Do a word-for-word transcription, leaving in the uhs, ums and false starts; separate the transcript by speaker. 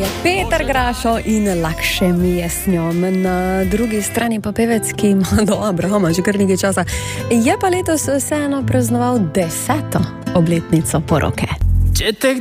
Speaker 1: je Peter Grašo in Lakše mi je s njom. Na drugi strani pa pevec, ki ima do Abrahama že kar nekaj časa, je pa letos vseeno praznoval deseto obletnico poroke.